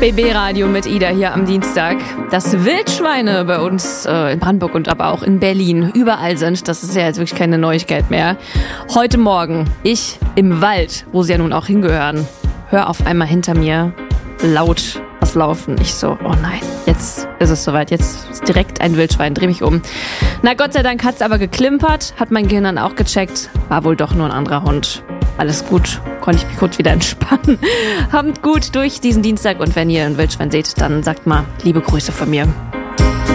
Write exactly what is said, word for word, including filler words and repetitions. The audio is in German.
B B-Radio mit Ida hier am Dienstag. Dass Wildschweine bei uns äh, in Brandenburg und aber auch in Berlin überall sind, das ist ja jetzt wirklich keine Neuigkeit mehr. Heute Morgen, ich im Wald, wo sie ja nun auch hingehören, hör auf einmal hinter mir laut was laufen. Ich so, oh nein, jetzt ist es soweit, jetzt ist direkt ein Wildschwein, dreh mich um. Na Gott sei Dank hat es aber geklimpert, hat mein Gehirn dann auch gecheckt, war wohl doch nur ein anderer Hund. Alles gut, konnte ich mich kurz wieder entspannen. Habt gut durch diesen Dienstag und wenn ihr ein Wildschwein seht, dann sagt mal liebe Grüße von mir.